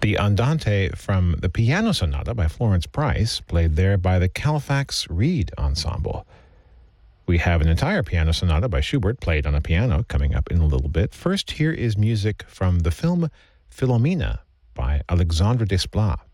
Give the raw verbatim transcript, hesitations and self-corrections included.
The Andante from the Piano Sonata by Florence Price, played there by the Colfax Reed Ensemble. We have an entire piano sonata by Schubert, played on a piano, coming up in a little bit. First, here is music from the film Philomena by Alexandre Desplat.